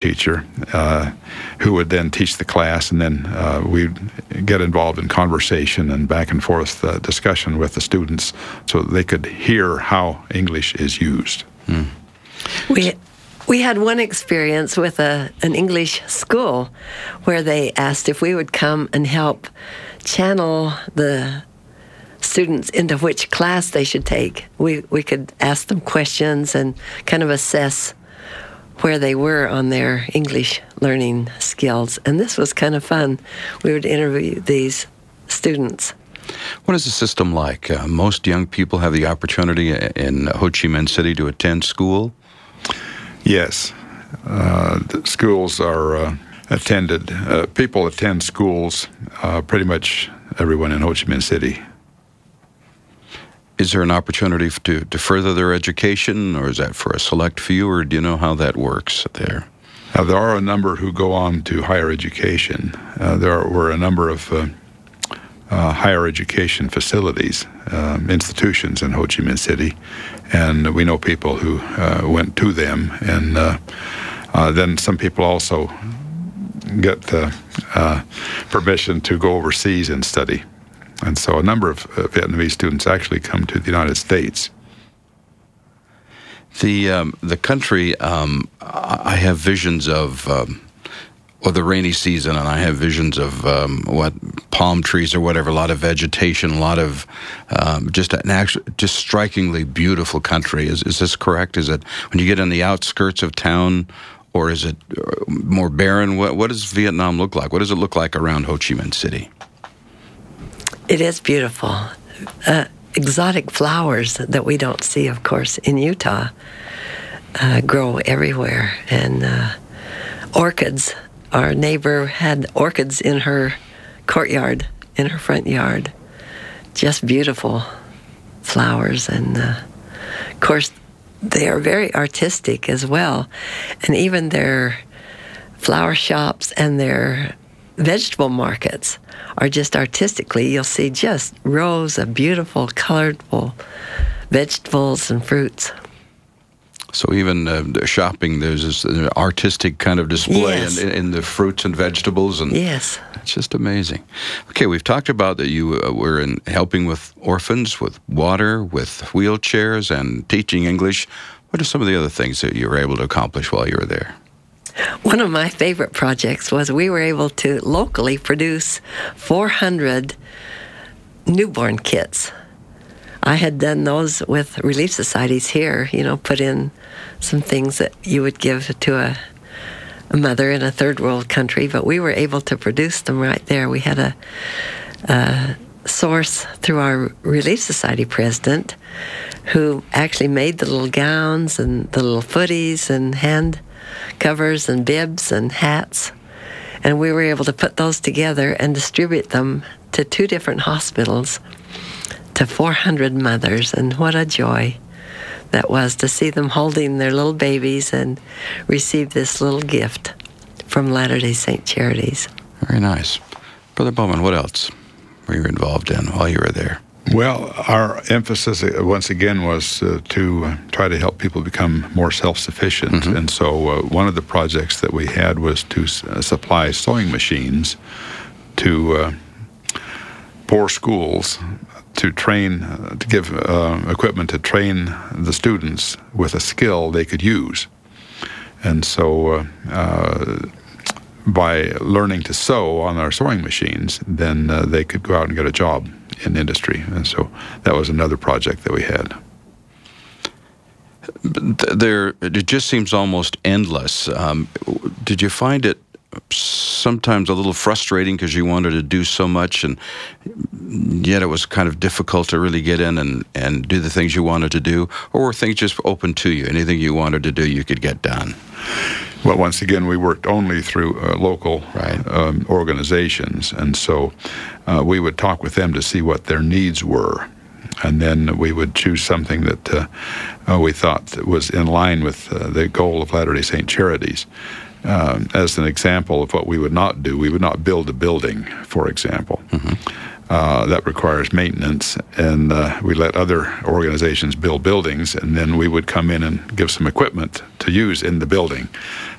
teacher who would then teach the class, and then we'd get involved in conversation and back and forth discussion with the students so that they could hear how English is used. We had one experience with an English school where they asked if we would come and help channel the students into which class they should take. We could ask them questions and kind of assess where they were on their English learning skills. And this was kind of fun. We would interview these students. What is the system like? Most young people have the opportunity in Ho Chi Minh City to attend school? Yes. The schools are attended. People attend schools, pretty much everyone in Ho Chi Minh City. Is there an opportunity to further their education, or is that for a select few, or do you know how that works there? There are a number who go on to higher education. There were a number of higher education facilities, institutions in Ho Chi Minh City, and we know people who went to them, and then some people also get permission to go overseas and study. And so a number of Vietnamese students actually come to the United States. The country, I have visions of, the rainy season, and I have visions of palm trees or whatever, a lot of vegetation, a lot of just strikingly beautiful country. Is this correct? Is it when you get on the outskirts of town, or is it more barren? What does Vietnam look like? What does it look like around Ho Chi Minh City? It is beautiful. Exotic flowers that we don't see, of course, in Utah grow everywhere. And orchids. Our neighbor had orchids in her courtyard, in her front yard. Just beautiful flowers. And, of course, they are very artistic as well. And even their flower shops and their vegetable markets are just artistically, you'll see just rows of beautiful, colorful vegetables and fruits. So even the shopping, there's this artistic kind of display in the fruits and vegetables. And yes. It's just amazing. Okay, we've talked about that you were helping with orphans, with water, with wheelchairs, and teaching English. What are some of the other things that you were able to accomplish while you were there? One of my favorite projects was we were able to locally produce 400 newborn kits. I had done those with relief societies here, put in some things that you would give to a mother in a third world country, but we were able to produce them right there. We had a source through our relief society president who actually made the little gowns and the little footies and hand covers and bibs and hats, and we were able to put those together and distribute them to 2 different hospitals to 400 mothers. And what a joy that was to see them holding their little babies and receive this little gift from Latter-day Saint Charities. Very nice. Brother Bowman, what else were you involved in while you were there? Well, our emphasis, once again, was to try to help people become more self-sufficient. Mm-hmm. And so one of the projects that we had was to supply sewing machines to poor schools to train, to give equipment to train the students with a skill they could use. And so by learning to sew on our sewing machines, then they could go out and get a job in industry. And so that was another project that we had. It just seems almost endless. Did you find it sometimes a little frustrating because you wanted to do so much, and yet it was kind of difficult to really get in and do the things you wanted to do? Or were things just open to you? Anything you wanted to do, you could get done? Well, once again, we worked only through local organizations, and so we would talk with them to see what their needs were, and then we would choose something that we thought was in line with the goal of Latter-day Saint Charities. As an example of what we would not do, we would not build a building, for example. Mm-hmm. That requires maintenance, and we let other organizations build buildings, and then we would come in and give some equipment to use in the building.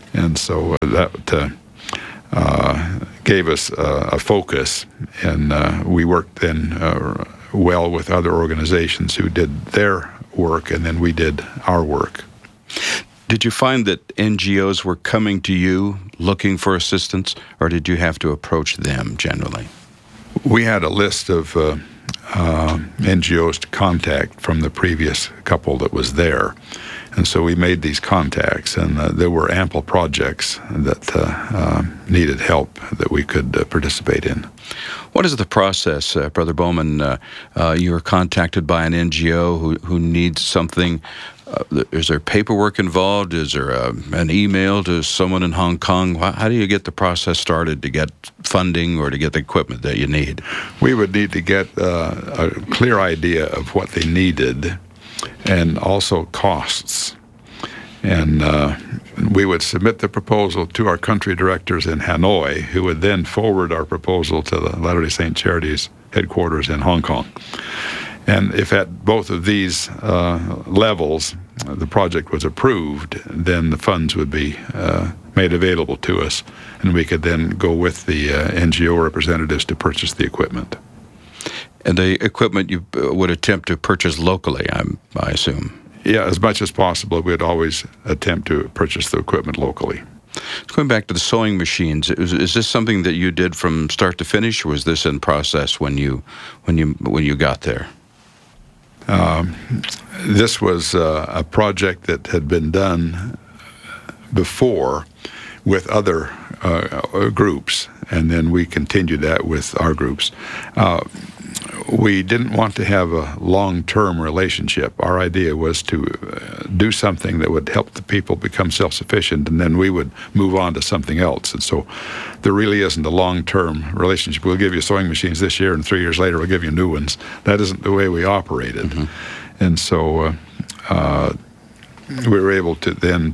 And so that gave us a focus, and we worked then well with other organizations who did their work, and then we did our work. Did you find that NGOs were coming to you looking for assistance, or did you have to approach them generally? We had a list of NGOs to contact from the previous couple that was there. And so we made these contacts, and there were ample projects that needed help that we could participate in. What is the process, Brother Bowman? You were contacted by an NGO who needs something. Is there paperwork involved? Is there an email to someone in Hong Kong? How do you get the process started to get funding or to get the equipment that you need? We would need to get a clear idea of what they needed and also costs. And we would submit the proposal to our country directors in Hanoi, who would then forward our proposal to the Latter-day Saint Charities headquarters in Hong Kong. And if at both of these levels the project was approved, then the funds would be made available to us, and we could then go with the NGO representatives to purchase the equipment. And the equipment you would attempt to purchase locally, I assume? Yeah, as much as possible, we'd always attempt to purchase the equipment locally. Going back to the sewing machines, is this something that you did from start to finish, or was this in process when you got there? This was a project that had been done before with other groups, and then we continued that with our groups. We didn't want to have a long-term relationship. Our idea was to do something that would help the people become self-sufficient, and then we would move on to something else. And so there really isn't a long-term relationship. We'll give you sewing machines this year, and 3 years later we'll give you new ones. That isn't the way we operated. Mm-hmm. And so we were able to then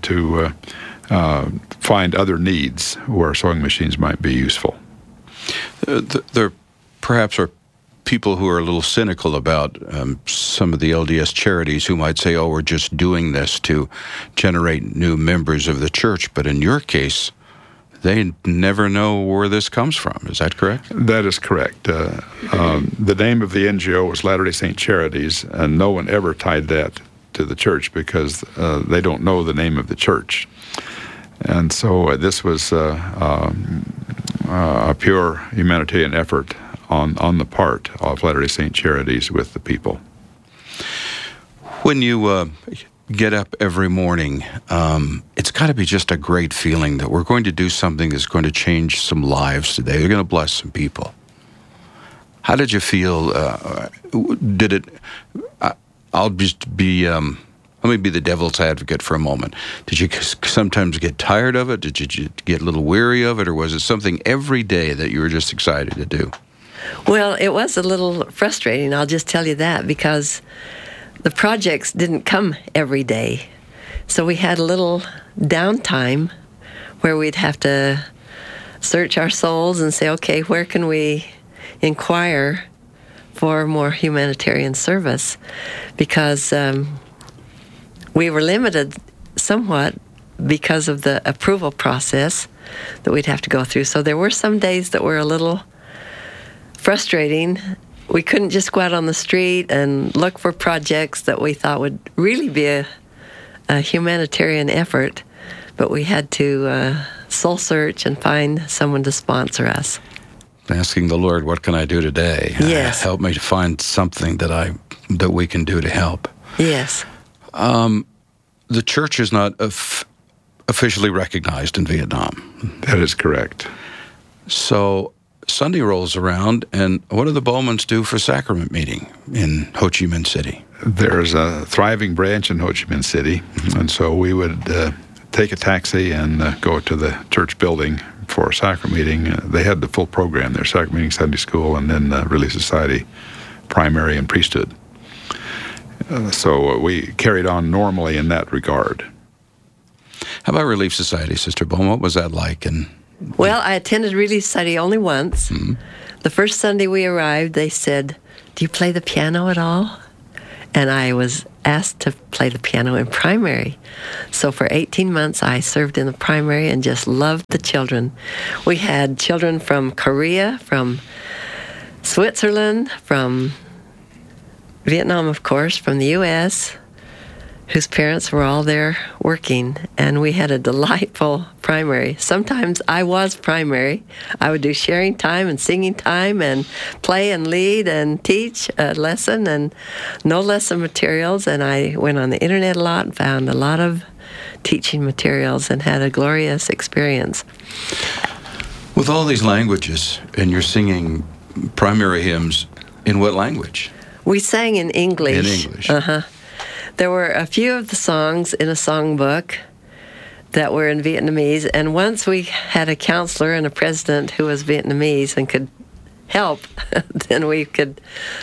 find other needs where sewing machines might be useful. There perhaps are people who are a little cynical about some of the LDS charities who might say, oh, we're just doing this to generate new members of the church. But in your case, they never know where this comes from. Is that correct? That is correct. The name of the NGO was Latter-day Saint Charities, and no one ever tied that to the church because they don't know the name of the church. And so this was a pure humanitarian effort on the part of Latter-day Saint Charities with the people. When you get up every morning, it's got to be just a great feeling that we're going to do something that's going to change some lives today. We're going to bless some people. How did you feel? Did it? I'll just be. Let me be the devil's advocate for a moment. Did you sometimes get tired of it? Did you get a little weary of it, or was it something every day that you were just excited to do? Well, it was a little frustrating, I'll just tell you that, because the projects didn't come every day. So we had a little downtime where we'd have to search our souls and say, okay, where can we inquire for more humanitarian service? Because we were limited somewhat because of the approval process that we'd have to go through. So there were some days that were a little frustrating. We couldn't just go out on the street and look for projects that we thought would really be a humanitarian effort, but we had to soul search and find someone to sponsor us. Asking the Lord, what can I do today? Yes. Help me to find something that we can do to help. Yes. The church is not officially recognized in Vietnam. That is correct. So Sunday rolls around, and what do the Bowmans do for sacrament meeting in Ho Chi Minh City? There's a thriving branch in Ho Chi Minh City, and so we would take a taxi and go to the church building for a sacrament meeting. They had the full program there: sacrament meeting, Sunday school, and then Relief Society, primary, and priesthood. So we carried on normally in that regard. How about Relief Society, Sister Bowman? What was that like? Well, I attended Relief Society only once. Mm-hmm. The first Sunday we arrived, they said, "Do you play the piano at all?" And I was asked to play the piano in primary. So for 18 months, I served in the primary and just loved the children. We had children from Korea, from Switzerland, from Vietnam, of course, from the U.S., whose parents were all there working, and we had a delightful primary. Sometimes I was primary. I would do sharing time and singing time and play and lead and teach a lesson and no lesson materials, and I went on the internet a lot and found a lot of teaching materials and had a glorious experience. With all these languages, and you're singing primary hymns, in what language? We sang in English. In English. Uh-huh. There were a few of the songs in a songbook that were in Vietnamese, and once we had a counselor and a president who was Vietnamese and could help, then we could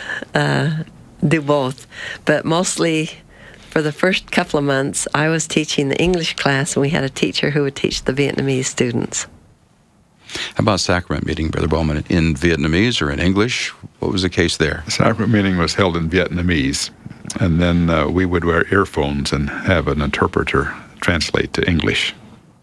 do both. But mostly, for the first couple of months, I was teaching the English class, and we had a teacher who would teach the Vietnamese students. How about sacrament meeting, Brother Bowman, in Vietnamese or in English? What was the case there? Sacrament meeting was held in Vietnamese, and then we would wear earphones and have an interpreter translate to English.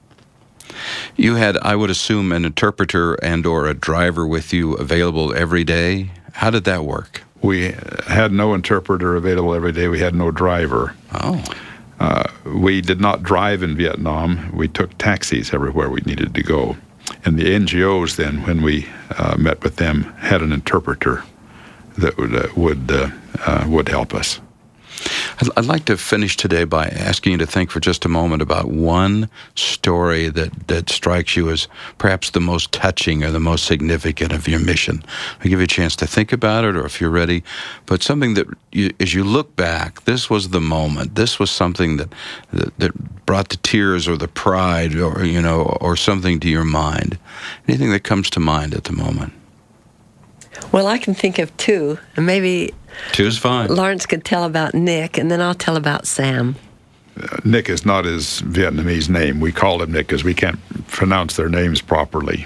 You had, I would assume, an interpreter and or a driver with you available every day. How did that work? We had no interpreter available every day. We had no driver. Oh. We did not drive in Vietnam. We took taxis everywhere we needed to go. And the NGOs then, when we met with them, had an interpreter that would help us. I'd like to finish today by asking you to think for just a moment about one story that strikes you as perhaps the most touching or the most significant of your mission. I'll give you a chance to think about it, or if you're ready, but something that, as you look back, this was the moment. This was something that brought the tears or the pride or something to your mind. Anything that comes to mind at the moment? Well, I can think of two, and maybe two's fine. Lawrence could tell about Nick, and then I'll tell about Sam. Nick is not his Vietnamese name. We call him Nick because we can't pronounce their names properly.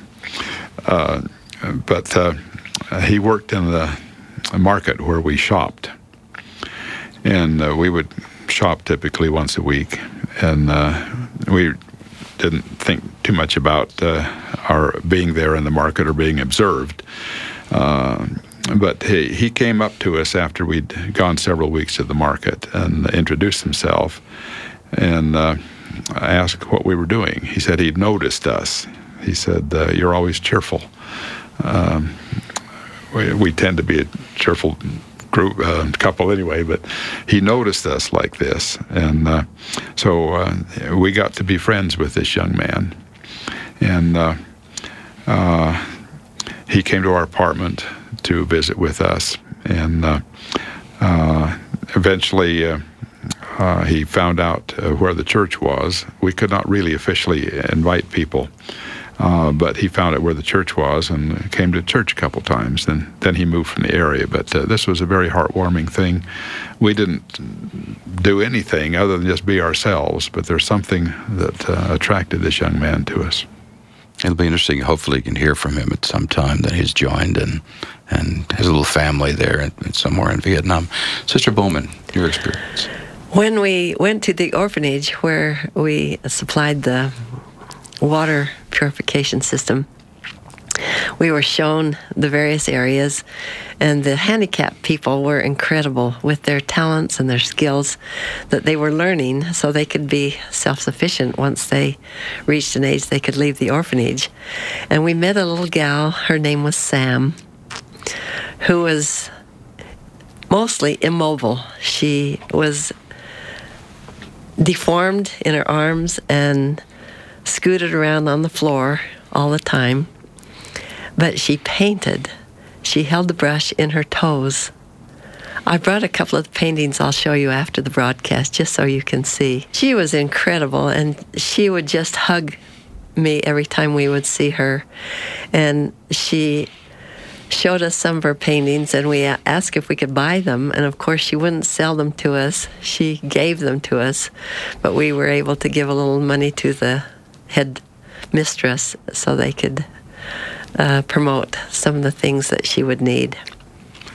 But he worked in the market where we shopped. And we would shop typically once a week. And we didn't think too much about our being there in the market or being observed. But he came up to us after we'd gone several weeks to the market and introduced himself and asked what we were doing. He said he'd noticed us. He said, "You're always cheerful." We tend to be a cheerful group, couple anyway, but he noticed us like this. And so we got to be friends with this young man. And he came to our apartment to visit with us, and eventually he found out where the church was. We could not really officially invite people, but he found out where the church was and came to church a couple times. Then he moved from the area. But this was a very heartwarming thing. We didn't do anything other than just be ourselves, but there's something that attracted this young man to us. It'll be interesting. Hopefully, you can hear from him at some time that he's joined and has a little family there somewhere in Vietnam. Sister Bowman, your experience. When we went to the orphanage where we supplied the water purification system, we were shown the various areas, and the handicapped people were incredible with their talents and their skills that they were learning so they could be self-sufficient once they reached an age they could leave the orphanage. And we met a little gal, her name was Sam, who was mostly immobile. She was deformed in her arms and scooted around on the floor all the time. But she painted. She held the brush in her toes. I brought a couple of paintings I'll show you after the broadcast, just so you can see. She was incredible, and she would just hug me every time we would see her. And she showed us some of her paintings, and we asked if we could buy them. And of course, she wouldn't sell them to us. She gave them to us. But we were able to give a little money to the head mistress so they could promote some of the things that she would need.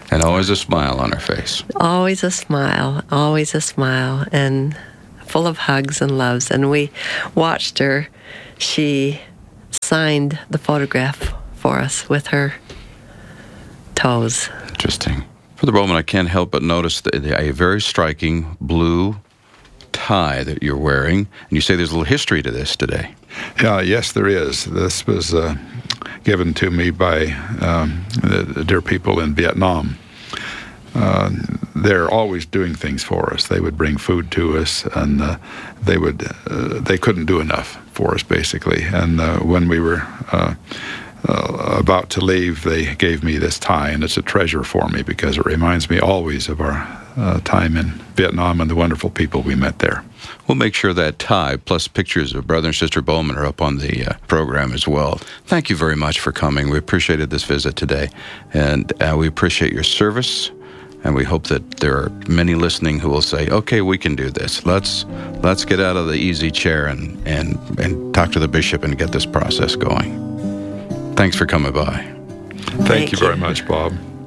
And always a smile on her face. Always a smile, and full of hugs and loves. And we watched her. She signed the photograph for us with her toes. Interesting. Brother Bowman, I can't help but notice a very striking blue tie that you're wearing. And you say there's a little history to this today. Yes, there is. This was given to me by the dear people in Vietnam. They're always doing things for us. They would bring food to us, and they couldn't do enough for us, basically. And when we were about to leave, they gave me this tie, and it's a treasure for me because it reminds me always of our time in Vietnam and the wonderful people we met there. We'll make sure that tie plus pictures of Brother and Sister Bowman are up on the program as well. Thank you very much for coming. We appreciated this visit today, and we appreciate your service, and we hope that there are many listening who will say, okay, we can do this. Let's get out of the easy chair and talk to the bishop and get this process going. Thanks for coming by. Thank you very much, Bob.